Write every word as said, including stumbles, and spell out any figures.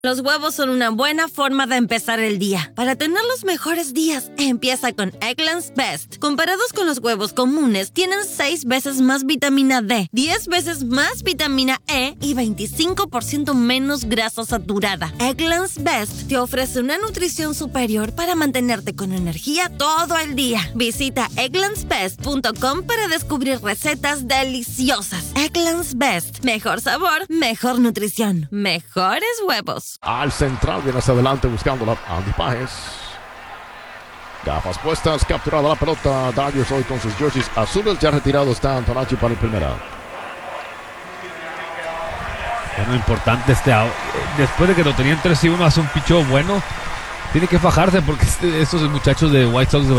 Los huevos son una buena forma de empezar el día. Para tener los mejores días, empieza con Eggland's Best. Comparados con los huevos comunes, tienen seis veces más vitamina D, diez veces más vitamina E y veinticinco por ciento menos grasa saturada. Eggland's Best te ofrece una nutrición superior para mantenerte con energía todo el día. Visita egglands best punto com para descubrir recetas deliciosas. Eggland's Best. Mejor sabor, mejor nutrición, mejores huevos. Al central, viene hacia adelante buscándola. Andy Páez. Gafas puestas, capturada la pelota. Dodgers hoy con sus jerseys azules. Ya retirado está Antonacci para el primera. Bueno, importante este out. Después de que lo tenían tres y uno, hace un picheo bueno. Tiene que fajarse porque este, estos muchachos de White Sox de